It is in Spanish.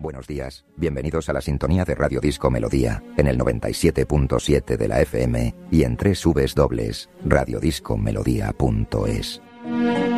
Buenos días, bienvenidos a la sintonía de Radio Disco Melodía, en el 97.7 de la FM y en www.radiodiscomelodía.es.